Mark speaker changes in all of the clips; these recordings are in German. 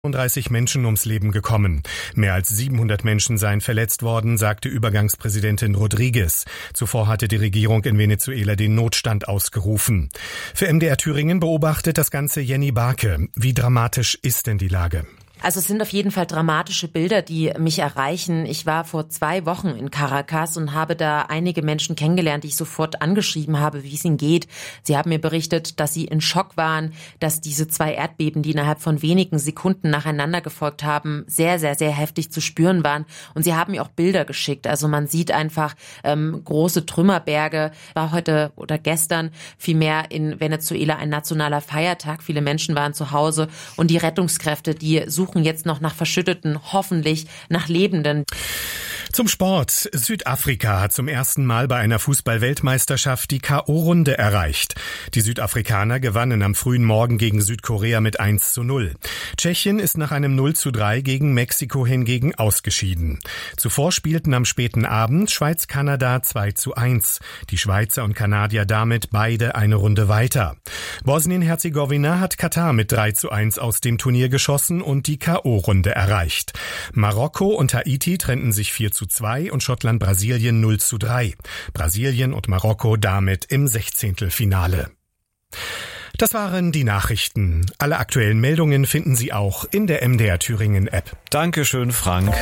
Speaker 1: 30 Menschen ums Leben gekommen. Mehr als 700 Menschen seien verletzt worden, sagte Übergangspräsidentin Rodriguez. Zuvor hatte die Regierung in Venezuela den Notstand ausgerufen. Für MDR Thüringen beobachtet das Ganze Jenny Barke. Wie dramatisch ist denn die Lage?
Speaker 2: Also es sind auf jeden Fall dramatische Bilder, die mich erreichen. Ich war vor 2 Wochen in Caracas und habe da einige Menschen kennengelernt, die ich sofort angeschrieben habe, wie es ihnen geht. Sie haben mir berichtet, dass sie in Schock waren, dass diese 2 Erdbeben, die innerhalb von wenigen Sekunden nacheinander gefolgt haben, sehr, sehr, sehr heftig zu spüren waren. Und sie haben mir auch Bilder geschickt. Also man sieht einfach große Trümmerberge. War heute oder gestern vielmehr in Venezuela ein nationaler Feiertag. Viele Menschen waren zu Hause und die Rettungskräfte, die suchen jetzt noch nach Verschütteten, hoffentlich nach Lebenden.
Speaker 1: Zum Sport. Südafrika hat zum ersten Mal bei einer Fußball-Weltmeisterschaft die K.O.-Runde erreicht. Die Südafrikaner gewannen am frühen Morgen gegen Südkorea mit 1:0. Tschechien ist nach einem 0:3 gegen Mexiko hingegen ausgeschieden. Zuvor spielten am späten Abend Schweiz-Kanada 2:1. Die Schweizer und Kanadier damit beide eine Runde weiter. Bosnien-Herzegowina hat Katar mit 3:1 aus dem Turnier geschossen und die K.O.-Runde erreicht. Marokko und Haiti trennten sich 4:2 und Schottland-Brasilien 0:3. Brasilien und Marokko damit im 16. Das waren die Nachrichten. Alle aktuellen Meldungen finden Sie auch in der MDR Thüringen App.
Speaker 3: Dankeschön, Frank.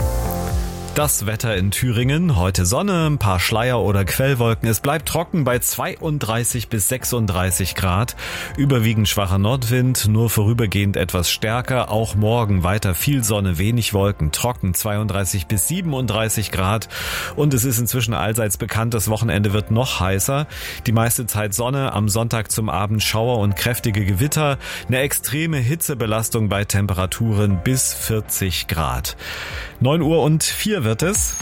Speaker 3: Das Wetter in Thüringen. Heute Sonne, ein paar Schleier- oder Quellwolken. Es bleibt trocken bei 32 bis 36 Grad. Überwiegend schwacher Nordwind, nur vorübergehend etwas stärker. Auch morgen weiter viel Sonne, wenig Wolken, trocken 32 bis 37 Grad. Und es ist inzwischen allseits bekannt, das Wochenende wird noch heißer. Die meiste Zeit Sonne, am Sonntag zum Abend Schauer und kräftige Gewitter. Eine extreme Hitzebelastung bei Temperaturen bis 40 Grad. 9:04 wird es.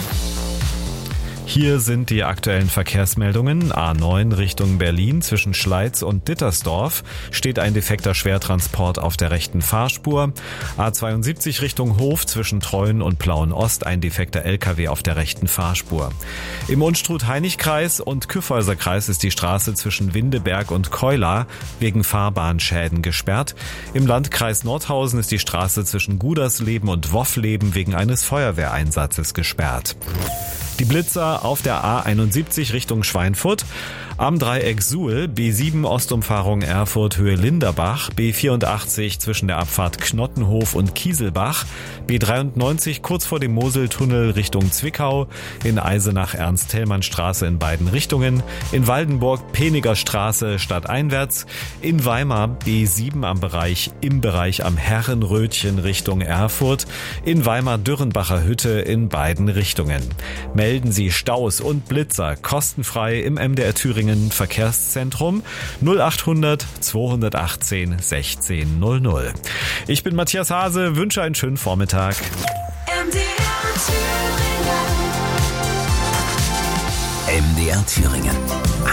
Speaker 3: Hier sind die aktuellen Verkehrsmeldungen. A9 Richtung Berlin zwischen Schleiz und Dittersdorf steht ein defekter Schwertransport auf der rechten Fahrspur. A72 Richtung Hof zwischen Treuen und Plauen-Ost ein defekter LKW auf der rechten Fahrspur. Im Unstrut-Hainich-Kreis und Kyffhäuser-Kreis ist die Straße zwischen Windeberg und Keula wegen Fahrbahnschäden gesperrt. Im Landkreis Nordhausen ist die Straße zwischen Gudersleben und Woffleben wegen eines Feuerwehreinsatzes gesperrt. Die Blitzer auf der A71 Richtung Schweinfurt, am Dreieck Suhl, B7 Ostumfahrung Erfurt Höhe Linderbach, B84 zwischen der Abfahrt Knottenhof und Kieselbach, B93 kurz vor dem Moseltunnel Richtung Zwickau, in Eisenach Ernst-Thälmann-Straße in beiden Richtungen, in Waldenburg Peniger Straße stadteinwärts, in Weimar B7 im Bereich am Herrenrötchen Richtung Erfurt, in Weimar Dürrenbacher Hütte in beiden Richtungen. Melden Sie Staus und Blitzer kostenfrei im MDR Thüringen Verkehrszentrum 0800 218 1600. Ich bin Matthias Hase, wünsche einen schönen Vormittag.
Speaker 4: MDR Thüringen.